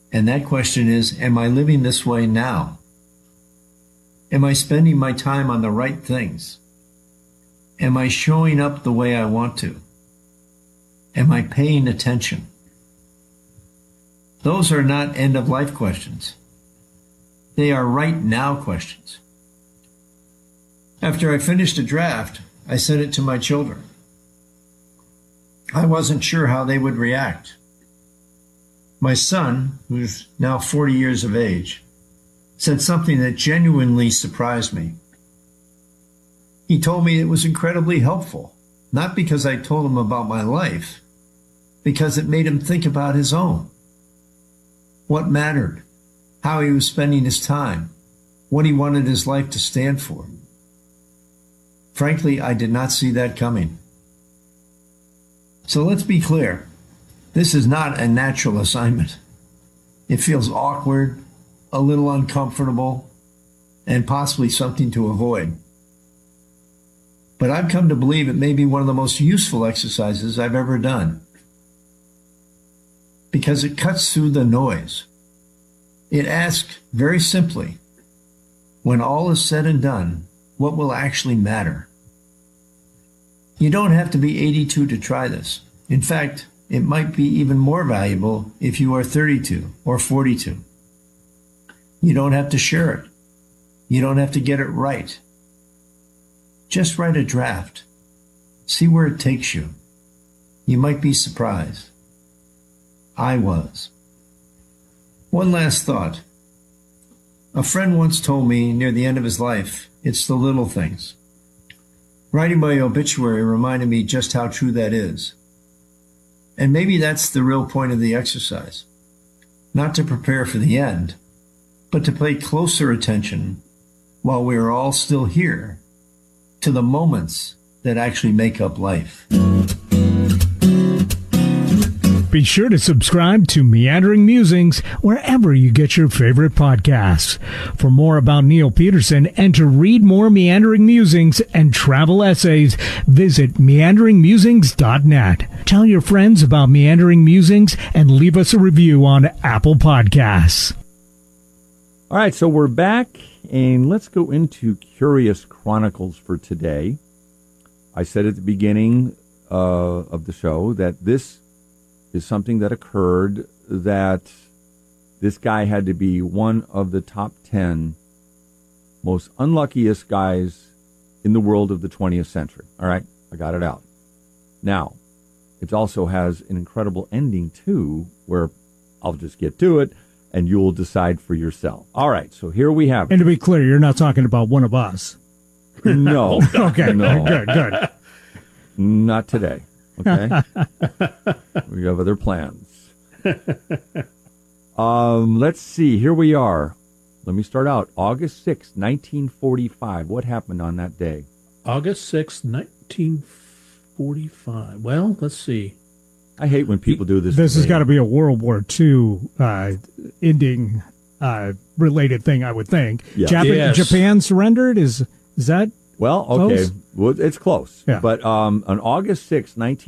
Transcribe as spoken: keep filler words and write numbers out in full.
And that question is, am I living this way now? Am I spending my time on the right things? Am I showing up the way I want to? Am I paying attention? Those are not end-of-life questions. They are right now questions. After I finished a draft, I sent it to my children. I wasn't sure how they would react. My son, who's now forty years of age, said something that genuinely surprised me. He told me it was incredibly helpful, not because I told him about my life, because it made him think about his own. What mattered, how he was spending his time, what he wanted his life to stand for. Frankly, I did not see that coming. So let's be clear. This is not a natural assignment. It feels awkward, a little uncomfortable, and possibly something to avoid. But I've come to believe it may be one of the most useful exercises I've ever done, because it cuts through the noise. It asks very simply, when all is said and done, what will actually matter? You don't have to be eighty-two to try this. In fact, it might be even more valuable if you are thirty-two or forty-two. You don't have to share it. You don't have to get it right. Just write a draft. See where it takes you. You might be surprised. I was. One last thought. A friend once told me near the end of his life, it's the little things. Writing my obituary reminded me just how true that is. And maybe that's the real point of the exercise. Not to prepare for the end, but to pay closer attention while we are all still here to the moments that actually make up life. Be sure to subscribe to Meandering Musings wherever you get your favorite podcasts. For more about Neil Peterson and to read more Meandering Musings and travel essays, visit meandering musings dot net. Tell your friends about Meandering Musings and leave us a review on Apple Podcasts. All right, so we're back, and let's go into Curious Chronicles for today. I said at the beginning uh, of the show that this is something that occurred, that this guy had to be one of the top ten most unluckiest guys in the world of the twentieth century. All right, I got it out. Now, it also has an incredible ending, too, where I'll just get to it, and you'll decide for yourself. All right, so here we have it. And to be clear, you're not talking about one of us. No. Okay, no. good, good. Not today. Okay, we have other plans. Um, let's see. Here we are. Let me start out. August sixth, nineteen forty-five. What happened on that day? August sixth, nineteen forty-five. Well, let's see. I hate when people do this. This has got to be a World War Two uh, ending uh, related thing, I would think. Yeah. Japan, Yes. Japan surrendered? Is is that Well, okay. close? Well, it's close. Yeah. But um, on August sixth, nineteen